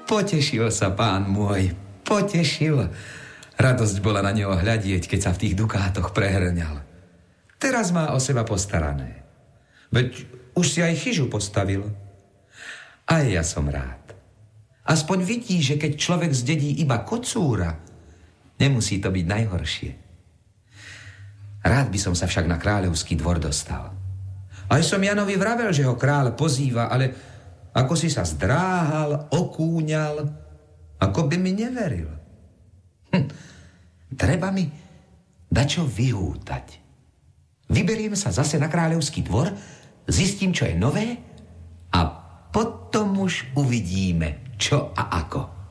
Potešil sa pán môj, potešil. Radosť bola na neho hľadieť, keď sa v tých dukátoch prehrňal. Teraz má o seba postarané. Veď už si aj chyžu postavil. Aj ja som rád. Aspoň vidí, že keď človek zdedí iba kocúra, nemusí to byť najhoršie. Rád by som sa však na kráľovský dvor dostal. Aj som Janovi vravel, že ho kráľ pozýva, ale ako si sa zdráhal, okúňal, ako by mi neveril. Treba mi dačo vyhútať. Vyberiem sa zase na kráľovský dvor, zistím, čo je nové a potom už uvidíme, čo a ako.